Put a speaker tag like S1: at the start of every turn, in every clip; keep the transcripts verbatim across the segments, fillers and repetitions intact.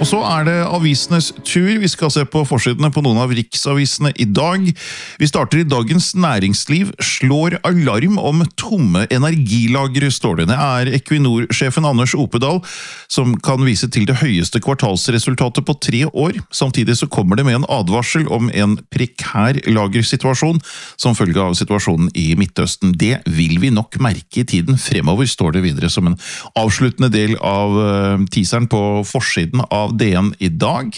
S1: Og så er det avisenes tur. Vi skal se på forsidene på noen av riksavisene i dag. Vi starter i Dagens Næringsliv. Slår alarm om tomme energilagre, står det. Det er Equinor-sjefen Anders Opedal som kan vise til det høyeste kvartalsresultatet på tre år. Samtidig så kommer det med en advarsel om en prekær lagersituasjon som følge av situasjonen i Midtøsten. Det vil vi nok merke i tiden fremover, står det videre som en avsluttende del av teaseren på forsiden av D N i dag.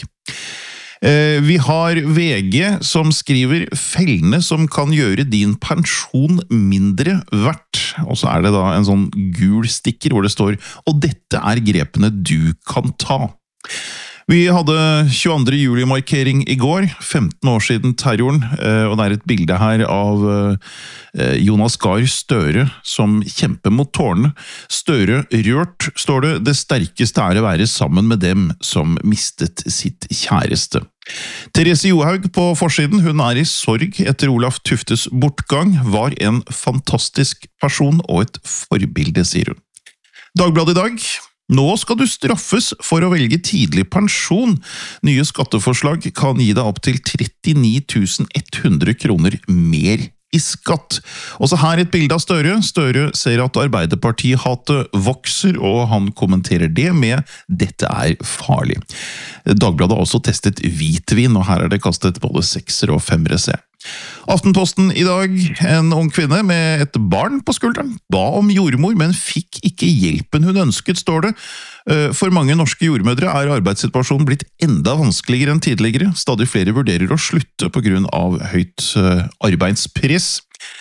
S1: Vi har V G som skriver fellene som kan gjøre din pensjon mindre verdt. Og så er det da en sånn gul stikker hvor det står «Og dette er grepene du kan ta». Vi hadde tjueandre juli-markering i går, femten år siden terroren, og det er et bilde her av Jonas Gahr Støre som kjemper mot tårene. Støre rørt, står det, det sterkeste er å være sammen med dem som mistet sitt kjæreste. Therese Johaug på forsiden, hun er i sorg etter Olaf Tuftes bortgang, var en fantastisk person og et forbilde, sier hun. Dagbladet i dag. Nå skal du straffes for å velge tidlig pensjon. Nye skatteforslag kan gi deg opp til trettini tusen ett hundre kroner mer i skatt. Også her et bilde av Støre. Støre ser at Arbeiderpartihatet vokser, og han kommenterer det med «Dette er farlig». Dagbladet har også testet hvitvin, og her er det kastet både sekser og femmere C. Aftenposten i dag, en ung kvinne med et barn på skulderen, ba om jordmor, men fikk ikke hjelpen hun ønsket, står det. For mange norske jordmødre er arbeidssituasjonen blitt enda vanskeligere enn tidligere. Stadig flere vurderer å slutte på grunn av høyt arbeidspress.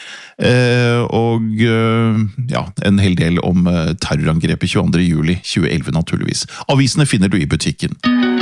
S1: Og ja, en hel del om terrorangrepet tjueandre juli tjueelleve naturligvis. Avisene finner du i butikken.